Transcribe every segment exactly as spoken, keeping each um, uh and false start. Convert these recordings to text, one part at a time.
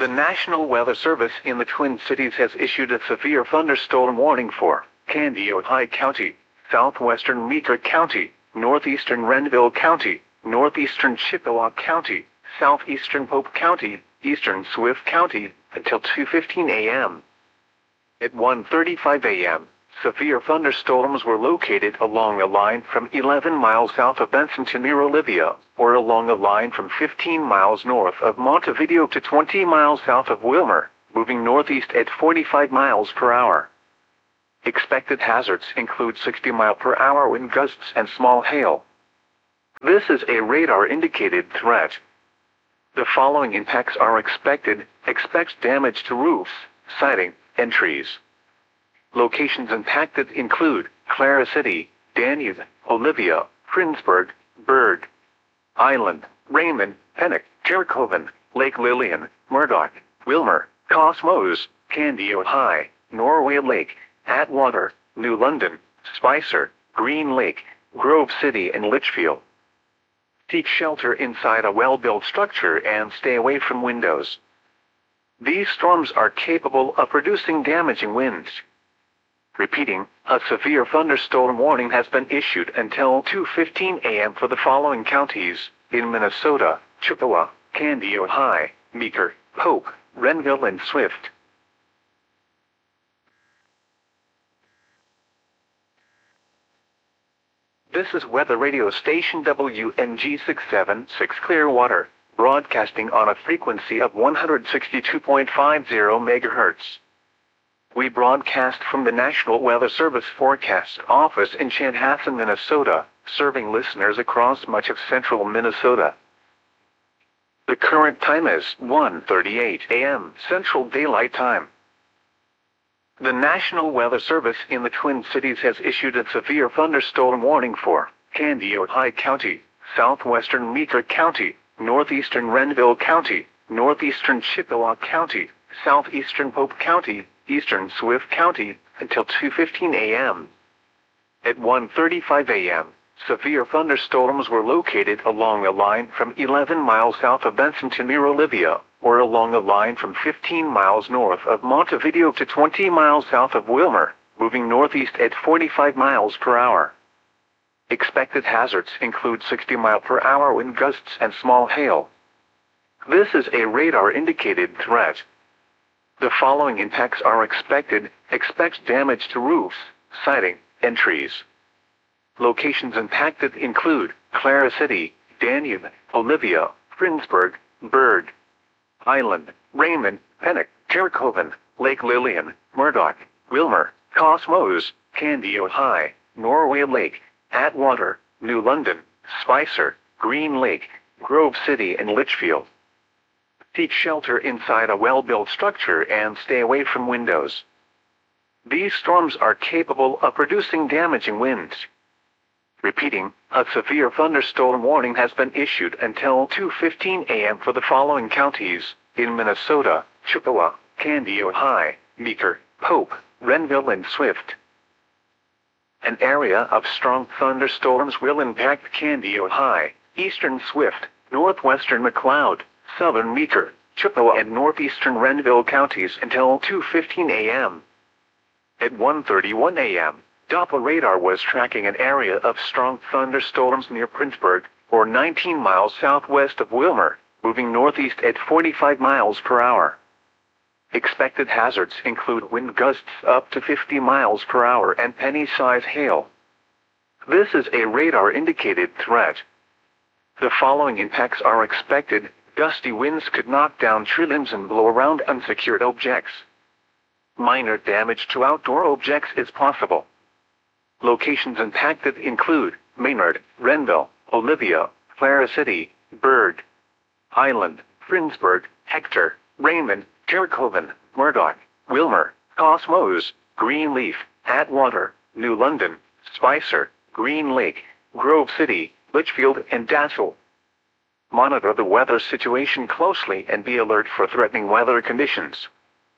The National Weather Service in the Twin Cities has issued a severe thunderstorm warning for Candy, Ojai County, southwestern Meeker County, northeastern Renville County, northeastern Chippewa County, southeastern Pope County, eastern Swift County, until two fifteen a m At one thirty-five a m, severe thunderstorms were located along a line from eleven miles south of Benson to near Olivia, or along a line from fifteen miles north of Montevideo to twenty miles south of Wilmer, moving northeast at forty-five miles per hour. Expected hazards include sixty mile per hour wind gusts and small hail. This is a radar-indicated threat. The following impacts are expected. Expect damage to roofs, siding, and trees. Locations impacted include Clara City, Danube, Olivia, Frinsburg, Bird Island, Raymond, Pennock, Jerichoven, Lake Lillian, Murdoch, Wilmer, Cosmos, Candy, Ojai, Norway Lake, Atwater, New London, Spicer, Green Lake, Grove City, and Litchfield. Seek shelter inside a well-built structure and stay away from windows. These storms are capable of producing damaging winds. Repeating, a severe thunderstorm warning has been issued until two fifteen a m for the following counties in Minnesota: Chippewa, Candy, Ojai, Meeker, Pope, Renville, and Swift. This is weather radio station W N G six seven six Clearwater, broadcasting on a frequency of one hundred sixty-two point five zero megahertz. We broadcast from the National Weather Service Forecast Office in Chanhassen, Minnesota, serving listeners across much of central Minnesota. The current time is one thirty-eight a m Central Daylight Time. The National Weather Service in the Twin Cities has issued a severe thunderstorm warning for Candy, Ojai County, southwestern Meeker County, northeastern Renville County, northeastern Chippewa County, southeastern Pope County, eastern Swift County, until two fifteen a m At one thirty-five a m, severe thunderstorms were located along a line from eleven miles south of Benson to near Olivia, or along a line from fifteen miles north of Montevideo to twenty miles south of Wilmer, moving northeast at forty-five miles per hour. Expected hazards include sixty mile per hour wind gusts and small hail. This is a radar-indicated threat. The following impacts are expected. Expect damage to roofs, siding, and trees. Locations impacted include Clara City, Danube, Olivia, Frinsburg, Bird Island, Raymond, Pennock, Jerichoven, Lake Lillian, Murdoch, Wilmer, Cosmos, Candy, Ojai, Norway Lake, Atwater, New London, Spicer, Green Lake, Grove City, and Litchfield. Seek shelter inside a well-built structure and stay away from windows. These storms are capable of producing damaging winds. Repeating, a severe thunderstorm warning has been issued until two fifteen a m for the following counties in Minnesota: Chippewa, Candy, Ojai, Meeker, Pope, Renville, and Swift. An area of strong thunderstorms will impact Candy, Ojai, eastern Swift, northwestern McLeod, southern Meeker, Chippewa, and northeastern Renville counties until two fifteen a m At one thirty-one a m, Doppler radar was tracking an area of strong thunderstorms near Princeburg, or nineteen miles southwest of Wilmer, moving northeast at forty-five miles per hour. Expected hazards include wind gusts up to fifty miles per hour and penny-size hail. This is a radar-indicated threat. The following impacts are expected. Gusty winds could knock down tree limbs and blow around unsecured objects. Minor damage to outdoor objects is possible. Locations impacted include Maynard, Renville, Olivia, Clara City, Bird Island, Frinsburg, Hector, Raymond, Jerichoven, Murdoch, Wilmer, Cosmos, Greenleaf, Atwater, New London, Spicer, Green Lake, Grove City, Litchfield, and Dassel. Monitor the weather situation closely and be alert for threatening weather conditions.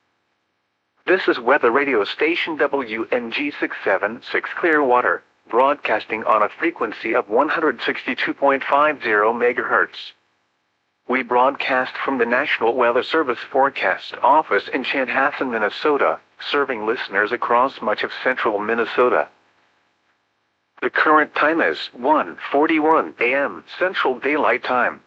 This is weather radio station W N G six seven six Clearwater, broadcasting on a frequency of one hundred sixty-two point five zero megahertz. We broadcast from the National Weather Service Forecast Office in Chanhassen, Minnesota, serving listeners across much of central Minnesota. The current time is one forty-one a m Central Daylight Time.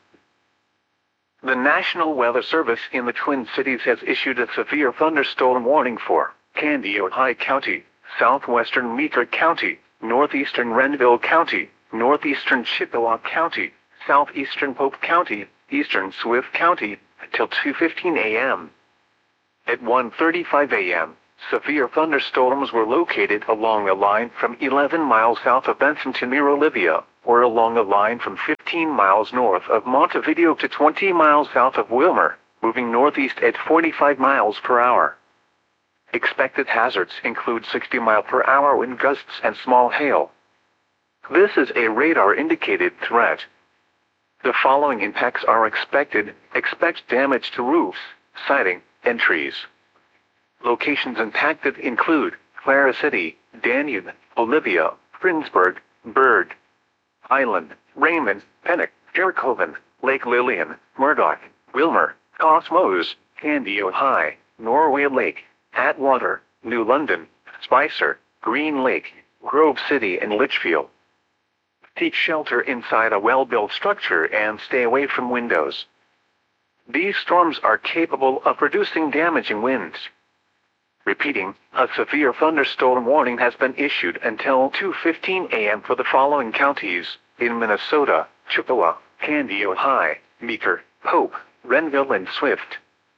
The National Weather Service in the Twin Cities has issued a severe thunderstorm warning for Candy, Ojai County, southwestern Meeker County, northeastern Renville County, northeastern Chippewa County, southeastern Pope County, eastern Swift County, until two fifteen a m At one thirty-five a m, severe thunderstorms were located along a line from eleven miles south of Benson to near Olivia, or along a line from fifteen miles north of Montevideo to twenty miles south of Wilmer, moving northeast at forty-five miles per hour. Expected hazards include sixty mile per hour wind gusts and small hail. This is a radar-indicated threat. The following impacts are expected. Expect damage to roofs, siding, and trees. Locations impacted include Clara City, Danube, Olivia, Frinsburg, Bird Island, Raymond, Pennock, Jerichoven, Lake Lillian, Murdoch, Wilmer, Cosmos, Candy, Ojai, Norway Lake, Atwater, New London, Spicer, Green Lake, Grove City, and Litchfield. Take shelter inside a well-built structure and stay away from windows. These storms are capable of producing damaging winds. Repeating, a severe thunderstorm warning has been issued until two fifteen a m for the following counties in Minnesota: Chippewa, Candy, Ojai, Meeker, Pope, Renville, and Swift.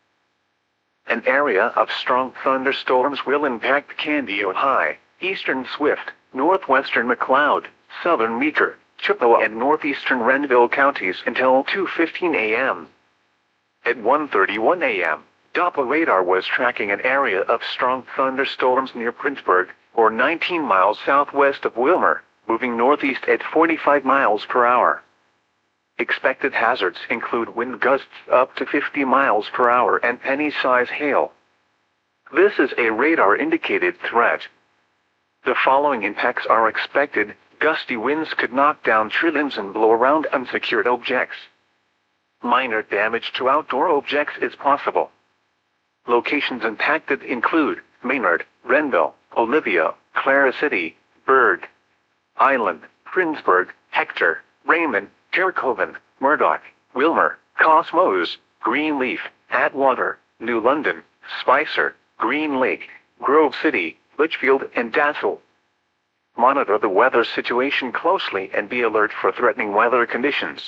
An area of strong thunderstorms will impact Candy, Ojai, eastern Swift, northwestern McLeod, southern Meeker, Chippewa, and northeastern Renville counties until two fifteen a m At one thirty-one a m, Doppler radar was tracking an area of strong thunderstorms near Princeburg, or nineteen miles southwest of Wilmer, moving northeast at forty-five miles per hour. Expected hazards include wind gusts up to fifty miles per hour and penny-size hail. This is a radar-indicated threat. The following impacts are expected. Gusty winds could knock down tree limbs and blow around unsecured objects. Minor damage to outdoor objects is possible. Locations impacted include Maynard, Renville, Olivia, Clara City, Bird Island, Frinsburg, Hector, Raymond, Jerichoven, Murdoch, Wilmer, Cosmos, Greenleaf, Atwater, New London, Spicer, Green Lake, Grove City, Litchfield, and Dassel. Monitor the weather situation closely and be alert for threatening weather conditions.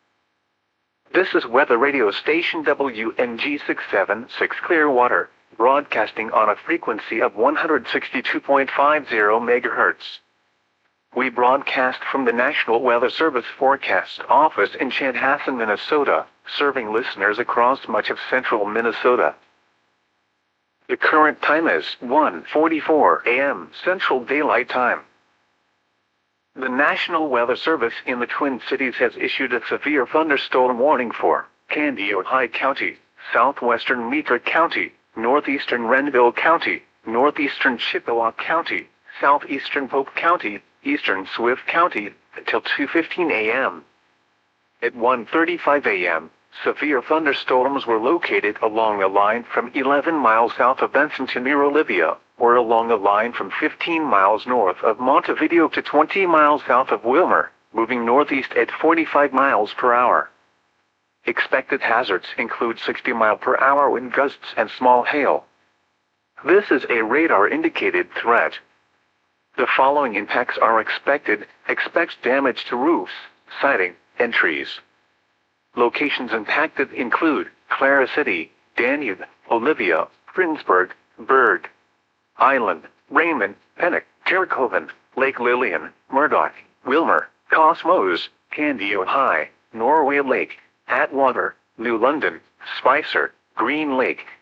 This is Weather Radio Station W N G six seven six Clearwater, broadcasting on a frequency of one hundred sixty-two point five zero megahertz. We broadcast from the National Weather Service Forecast Office in Chanhassen, Minnesota, serving listeners across much of central Minnesota. The current time is one forty-four a m Central Daylight Time. The National Weather Service in the Twin Cities has issued a severe thunderstorm warning for Candy, Ojai County, southwestern Meeker County, northeastern Renville County, northeastern Chippewa County, southeastern Pope County, eastern Swift County, until two fifteen a m At one thirty-five a m, severe thunderstorms were located along a line from eleven miles south of Benson to near Olivia, or along a line from fifteen miles north of Montevideo to twenty miles south of Wilmer, moving northeast at forty-five miles per hour. Expected hazards include sixty mile per hour wind gusts and small hail. This is a radar-indicated threat. The following impacts are expected. Expect damage to roofs, siding, and trees. Locations impacted include Clara City, Danube, Olivia, Frinsburg, Bird Island, Raymond, Pennock, Jerichoven, Lake Lillian, Murdoch, Wilmer, Cosmos, Candy, Ojai, Norway Lake, Atwater, New London, Spicer, Green Lake,